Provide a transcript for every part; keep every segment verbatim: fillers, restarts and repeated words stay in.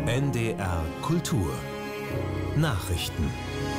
N D R Kultur Nachrichten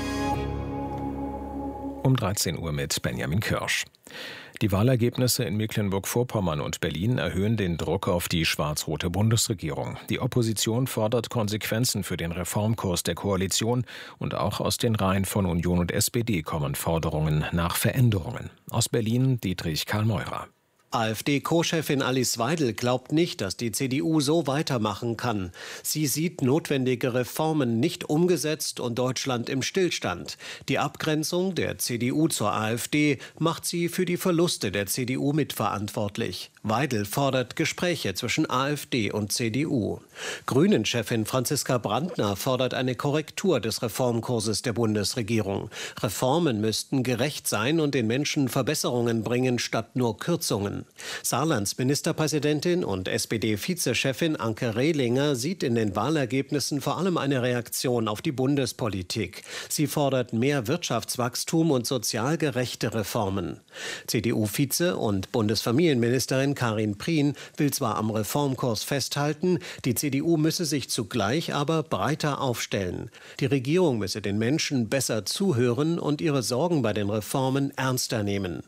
um dreizehn Uhr mit Benjamin Kirsch. Die Wahlergebnisse in Mecklenburg-Vorpommern und Berlin erhöhen den Druck auf die schwarz-rote Bundesregierung. Die Opposition fordert Konsequenzen für den Reformkurs der Koalition und auch aus den Reihen von Union und S P D kommen Forderungen nach Veränderungen. Aus Berlin Dietrich Karl-Meurer. AfD-Co-Chefin Alice Weidel glaubt nicht, dass die C D U so weitermachen kann. Sie sieht notwendige Reformen nicht umgesetzt und Deutschland im Stillstand. Die Abgrenzung der C D U zur AfD macht sie für die Verluste der C D U mitverantwortlich. Weidel fordert Gespräche zwischen AfD und C D U. Grünen-Chefin Franziska Brandner fordert eine Korrektur des Reformkurses der Bundesregierung. Reformen müssten gerecht sein und den Menschen Verbesserungen bringen, statt nur Kürzungen. Saarlands Ministerpräsidentin und S P D-Vizechefin Anke Rehlinger sieht in den Wahlergebnissen vor allem eine Reaktion auf die Bundespolitik. Sie fordert mehr Wirtschaftswachstum und sozial gerechte Reformen. C D U-Vize und Bundesfamilienministerin Karin Prien will zwar am Reformkurs festhalten, die C D U müsse sich zugleich aber breiter aufstellen. Die Regierung müsse den Menschen besser zuhören und ihre Sorgen bei den Reformen ernster nehmen.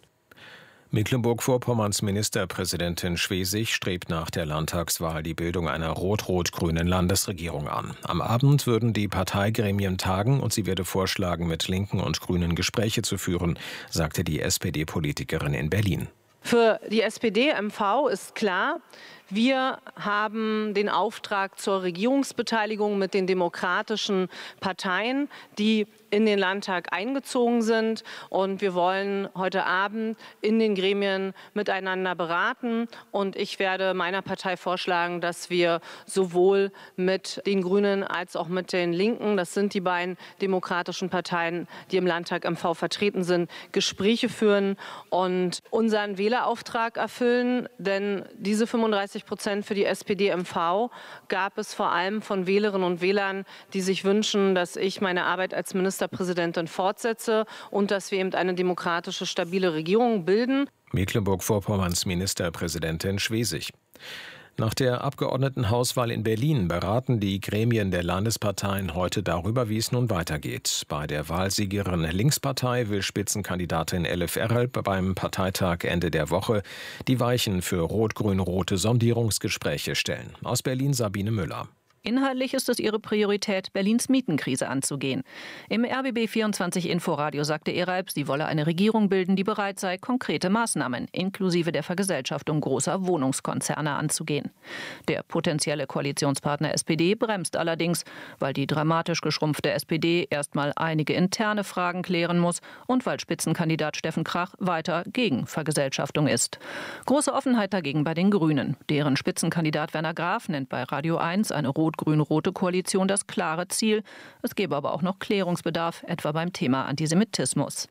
Mecklenburg-Vorpommerns Ministerpräsidentin Schwesig strebt nach der Landtagswahl die Bildung einer rot-rot-grünen Landesregierung an. Am Abend würden die Parteigremien tagen und sie werde vorschlagen, mit Linken und Grünen Gespräche zu führen, sagte die S P D-Politikerin in Berlin. Für die S P D M V ist klar, wir haben den Auftrag zur Regierungsbeteiligung mit den demokratischen Parteien, die in den Landtag eingezogen sind. Und wir wollen heute Abend in den Gremien miteinander beraten. Und ich werde meiner Partei vorschlagen, dass wir sowohl mit den Grünen als auch mit den Linken, das sind die beiden demokratischen Parteien, die im Landtag M V vertreten sind, Gespräche führen und unseren Wählerauftrag erfüllen. Denn diese fünfunddreißig Prozent für die S P D M V gab es vor allem von Wählerinnen und Wählern, die sich wünschen, dass ich meine Arbeit als Ministerpräsidentin fortsetze und dass wir eben eine demokratische, stabile Regierung bilden. Mecklenburg-Vorpommerns Ministerpräsidentin Schwesig. Nach der Abgeordnetenhauswahl in Berlin beraten die Gremien der Landesparteien heute darüber, wie es nun weitergeht. Bei der Wahlsiegerin Linkspartei will Spitzenkandidatin Elif Erhalb beim Parteitag Ende der Woche die Weichen für rot-grün-rote Sondierungsgespräche stellen. Aus Berlin Sabine Müller. Inhaltlich ist es ihre Priorität, Berlins Mietenkrise anzugehen. Im R B B vierundzwanzig Inforadio sagte Erhalb, sie wolle eine Regierung bilden, die bereit sei, konkrete Maßnahmen inklusive der Vergesellschaftung großer Wohnungskonzerne anzugehen. Der potenzielle Koalitionspartner S P D bremst allerdings, weil die dramatisch geschrumpfte S P D erstmal einige interne Fragen klären muss und weil Spitzenkandidat Steffen Krach weiter gegen Vergesellschaftung ist. Große Offenheit dagegen bei den Grünen. Deren Spitzenkandidat Werner Graf nennt bei Radio eins eine rot-grün-rote Koalition das klare Ziel. Es gäbe aber auch noch Klärungsbedarf, etwa beim Thema Antisemitismus.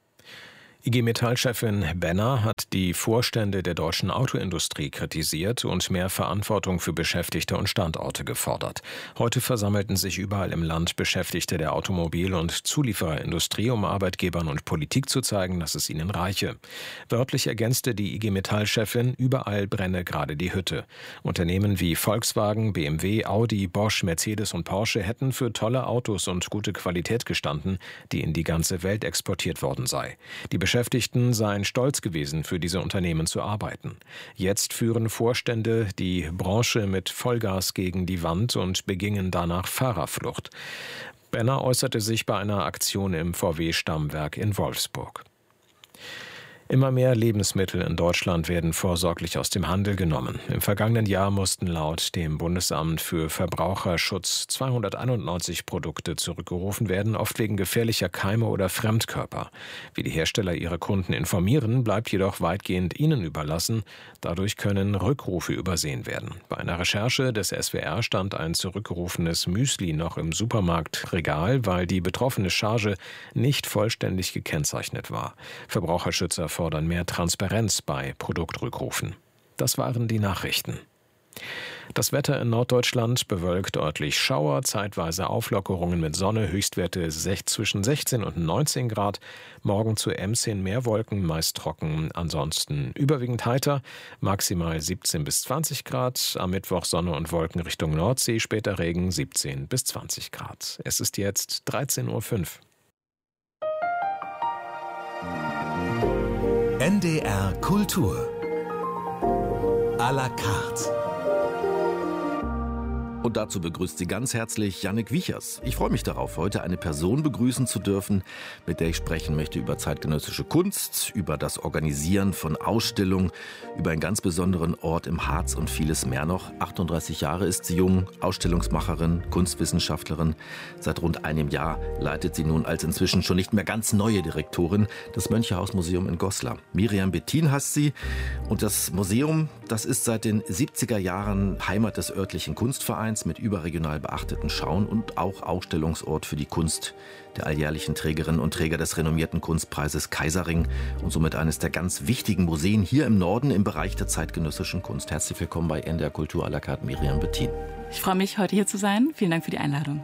I G Metall-Chefin Benner hat die Vorstände der deutschen Autoindustrie kritisiert und mehr Verantwortung für Beschäftigte und Standorte gefordert. Heute versammelten sich überall im Land Beschäftigte der Automobil- und Zuliefererindustrie, um Arbeitgebern und Politik zu zeigen, dass es ihnen reiche. Wörtlich ergänzte die I G Metall-Chefin, überall brenne gerade die Hütte. Unternehmen wie Volkswagen, B M W, Audi, Bosch, Mercedes und Porsche hätten für tolle Autos und gute Qualität gestanden, die in die ganze Welt exportiert worden sei. Die Beschäftigten seien stolz gewesen, für diese Unternehmen zu arbeiten. Jetzt führen Vorstände die Branche mit Vollgas gegen die Wand und begingen danach Fahrerflucht. Benner äußerte sich bei einer Aktion im V W-Stammwerk in Wolfsburg. Immer mehr Lebensmittel in Deutschland werden vorsorglich aus dem Handel genommen. Im vergangenen Jahr mussten laut dem Bundesamt für Verbraucherschutz zweihunderteinundneunzig Produkte zurückgerufen werden, oft wegen gefährlicher Keime oder Fremdkörper. Wie die Hersteller ihre Kunden informieren, bleibt jedoch weitgehend ihnen überlassen. Dadurch können Rückrufe übersehen werden. Bei einer Recherche des S W R stand ein zurückgerufenes Müsli noch im Supermarktregal, weil die betroffene Charge nicht vollständig gekennzeichnet war. Verbraucherschützer fordern mehr Transparenz bei Produktrückrufen. Das waren die Nachrichten. Das Wetter in Norddeutschland: bewölkt, örtlich Schauer, zeitweise Auflockerungen mit Sonne, Höchstwerte zwischen sechzehn und neunzehn Grad. Morgen zu Ems hin mehr Wolken, meist trocken, ansonsten überwiegend heiter, maximal siebzehn bis zwanzig Grad. Am Mittwoch Sonne und Wolken Richtung Nordsee, später Regen, siebzehn bis zwanzig Grad. Es ist jetzt dreizehn Uhr fünf. N D R Kultur à la carte. Und dazu begrüßt sie ganz herzlich Jannik Wiechers. Ich freue mich darauf, heute eine Person begrüßen zu dürfen, mit der ich sprechen möchte über zeitgenössische Kunst, über das Organisieren von Ausstellungen, über einen ganz besonderen Ort im Harz und vieles mehr noch. achtunddreißig Jahre ist sie jung, Ausstellungsmacherin, Kunstwissenschaftlerin. Seit rund einem Jahr leitet sie nun als inzwischen schon nicht mehr ganz neue Direktorin das Mönchehaus-Museum in Goslar. Miriam Bettin heißt sie. Und das Museum, das ist seit den siebziger Jahren Heimat des örtlichen Kunstvereins mit überregional beachteten Schauen und auch Ausstellungsort für die Kunst der alljährlichen Trägerinnen und Träger des renommierten Kunstpreises Kaisering und somit eines der ganz wichtigen Museen hier im Norden im Bereich der zeitgenössischen Kunst. Herzlich willkommen bei N D R Kultur à la carte, Miriam Bettin. Ich freue mich, heute hier zu sein. Vielen Dank für die Einladung.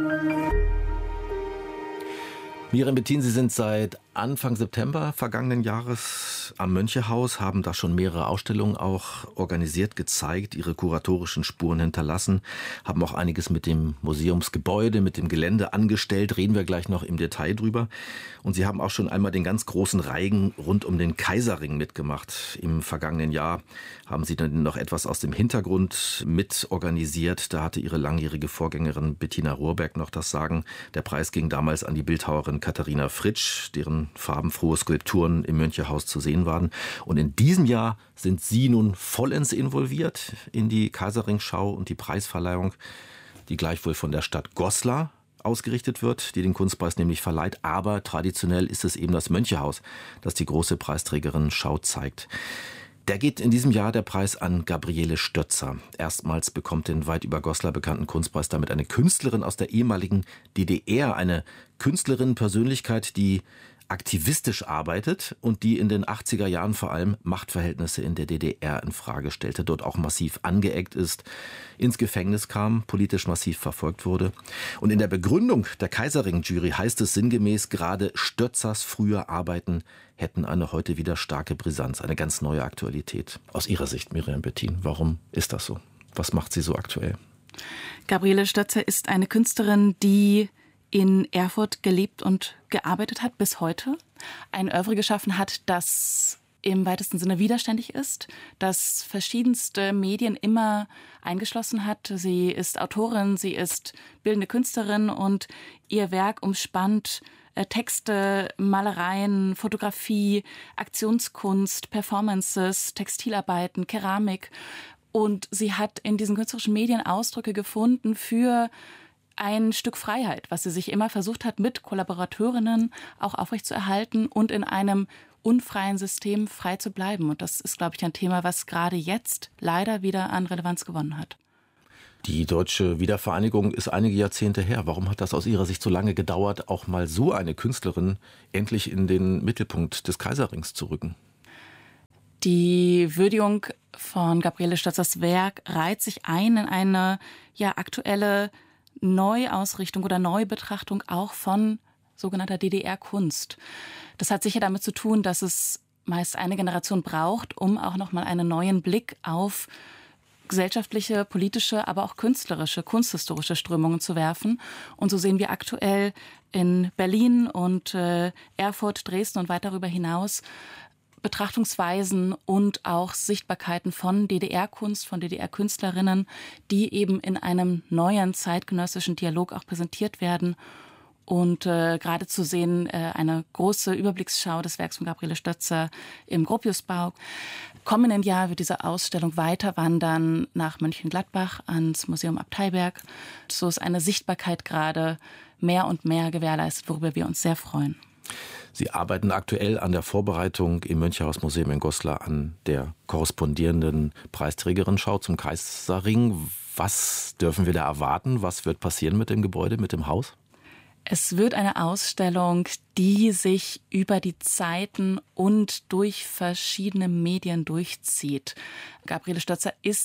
Miriam Bettin, Sie sind seit Anfang September vergangenen Jahres am Mönchehaus, haben da schon mehrere Ausstellungen auch organisiert, gezeigt, Ihre kuratorischen Spuren hinterlassen, haben auch einiges mit dem Museumsgebäude, mit dem Gelände angestellt, reden wir gleich noch im Detail drüber. Und Sie haben auch schon einmal den ganz großen Reigen rund um den Kaiserring mitgemacht. Im vergangenen Jahr haben Sie dann noch etwas aus dem Hintergrund mit organisiert. Da hatte Ihre langjährige Vorgängerin Bettina Rohrberg noch das Sagen. Der Preis ging damals an die Bildhauerin Katharina Fritsch, deren farbenfrohe Skulpturen im Mönchehaus zu sehen waren. Und in diesem Jahr sind Sie nun vollends involviert in die Kaiserring-Schau und die Preisverleihung, die gleichwohl von der Stadt Goslar ausgerichtet wird, die den Kunstpreis nämlich verleiht. Aber traditionell ist es eben das Mönchehaus, das die große Preisträgerin-Schau zeigt. Der geht in diesem Jahr der Preis an Gabriele Stötzer. Erstmals bekommt den weit über Goslar bekannten Kunstpreis damit eine Künstlerin aus der ehemaligen D D R, eine Künstlerin-Persönlichkeit, die aktivistisch arbeitet und die in den achtziger Jahren vor allem Machtverhältnisse in der D D R in Frage stellte, dort auch massiv angeeckt ist, ins Gefängnis kam, politisch massiv verfolgt wurde. Und in der Begründung der Kaiserring-Jury heißt es sinngemäß, gerade Stötzers frühe Arbeiten hätten eine heute wieder starke Brisanz, eine ganz neue Aktualität. Aus Ihrer Sicht, Miriam Bettin, warum ist das so? Was macht sie so aktuell? Gabriele Stötzer ist eine Künstlerin, die in Erfurt gelebt und gearbeitet hat bis heute, ein Oeuvre geschaffen hat, das im weitesten Sinne widerständig ist, das verschiedenste Medien immer eingeschlossen hat. Sie ist Autorin, sie ist bildende Künstlerin und ihr Werk umspannt äh, Texte, Malereien, Fotografie, Aktionskunst, Performances, Textilarbeiten, Keramik. Und sie hat in diesen künstlerischen Medien Ausdrücke gefunden für ein Stück Freiheit, was sie sich immer versucht hat, mit Kollaborateurinnen auch aufrechtzuerhalten und in einem unfreien System frei zu bleiben. Und das ist, glaube ich, ein Thema, was gerade jetzt leider wieder an Relevanz gewonnen hat. Die deutsche Wiedervereinigung ist einige Jahrzehnte her. Warum hat das aus Ihrer Sicht so lange gedauert, auch mal so eine Künstlerin endlich in den Mittelpunkt des Kaiserrings zu rücken? Die Würdigung von Gabriele Stötzers Werk reiht sich ein in eine ja, aktuelle Neuausrichtung oder Neubetrachtung auch von sogenannter D D R-Kunst. Das hat sicher damit zu tun, dass es meist eine Generation braucht, um auch nochmal einen neuen Blick auf gesellschaftliche, politische, aber auch künstlerische, kunsthistorische Strömungen zu werfen. Und so sehen wir aktuell in Berlin und äh, Erfurt, Dresden und weit darüber hinaus Betrachtungsweisen und auch Sichtbarkeiten von D D R-Kunst, von D D R-Künstlerinnen, die eben in einem neuen zeitgenössischen Dialog auch präsentiert werden. Und äh, gerade zu sehen, äh, eine große Überblicksschau des Werks von Gabriele Stötzer im Gropiusbau. Kommenden Jahr wird diese Ausstellung weiter wandern nach Mönchengladbach ans Museum Abteiberg. So ist eine Sichtbarkeit gerade mehr und mehr gewährleistet, worüber wir uns sehr freuen. Sie arbeiten aktuell an der Vorbereitung im Mönchehaus-Museum in Goslar an der korrespondierenden Preisträgerin-Schau zum Kaiserring. Was dürfen wir da erwarten? Was wird passieren mit dem Gebäude, mit dem Haus? Es wird eine Ausstellung, die sich über die Zeiten und durch verschiedene Medien durchzieht. Gabriele Stötzer ist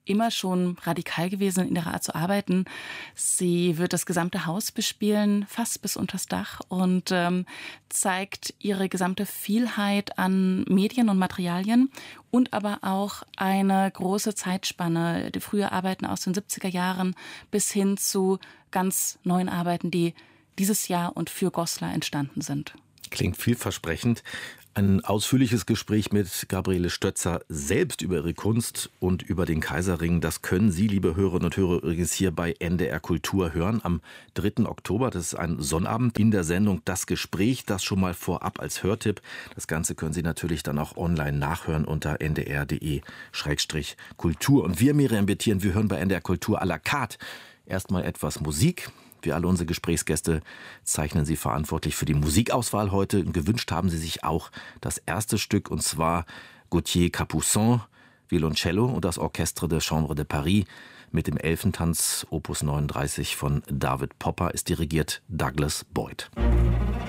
immer schon radikal gewesen in ihrer Art zu arbeiten. Sie wird das gesamte Haus bespielen, fast bis unters Dach, und ähm, zeigt ihre gesamte Vielheit an Medien und Materialien und aber auch eine große Zeitspanne, die frühe Arbeiten aus den siebziger Jahren bis hin zu ganz neuen Arbeiten, die dieses Jahr und für Goslar entstanden sind. Klingt vielversprechend. Ein ausführliches Gespräch mit Gabriele Stötzer selbst über ihre Kunst und über den Kaiserring, das können Sie, liebe Hörerinnen und Hörer, übrigens hier bei N D R Kultur hören am dritten Oktober. Das ist ein Sonnabend in der Sendung Das Gespräch, das schon mal vorab als Hörtipp. Das Ganze können Sie natürlich dann auch online nachhören unter n d r punkt d e Schrägstrich Kultur. Und wir, Miriam Bettieren, wir hören bei N D R Kultur à la carte erstmal etwas Musik. Wie alle unsere Gesprächsgäste zeichnen Sie verantwortlich für die Musikauswahl heute. Gewünscht haben Sie sich auch das erste Stück, und zwar Gauthier Capuçon, Violoncello und das Orchestre de Chambre de Paris mit dem Elfentanz Opus neununddreißig von David Popper, ist dirigiert Douglas Boyd.